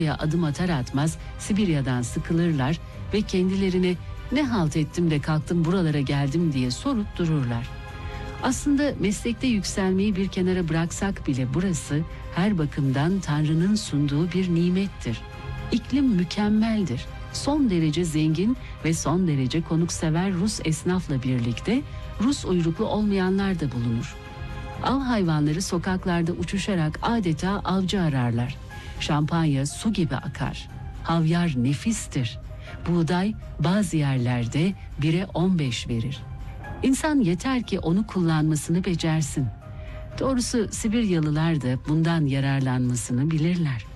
adım atar atmaz Sibirya'dan sıkılırlar ve kendilerine ne halt ettim de kalktım buralara geldim diye sorup dururlar. Aslında meslekte yükselmeyi bir kenara bıraksak bile burası her bakımdan Tanrı'nın sunduğu bir nimettir. İklim mükemmeldir. Son derece zengin ve son derece konuksever Rus esnafla birlikte Rus uyruklu olmayanlar da bulunur. Av hayvanları sokaklarda uçuşarak adeta avcı ararlar. Şampanya su gibi akar. Havyar nefistir. Buğday bazı yerlerde 1'e 15 verir. İnsan yeter ki onu kullanmasını becersin. Doğrusu Sibiryalılar da bundan yararlanmasını bilirler.